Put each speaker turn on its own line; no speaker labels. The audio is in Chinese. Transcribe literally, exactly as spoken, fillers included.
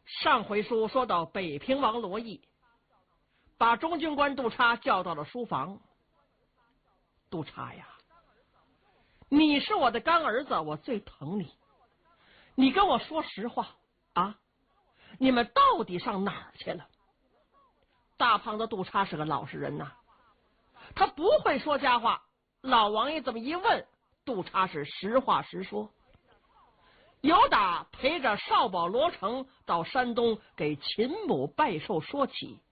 上回书说到北平王罗毅把中军官杜叉叫到了书房。杜叉呀，你是我的干儿子，我最疼你，你跟我说实话啊，你们到底上哪儿去了？大胖子杜叉是个老实人呐，他不会说假话。老王爷这么一问，杜叉是实话实说。由打陪着少保罗成到山东给秦母拜寿说起，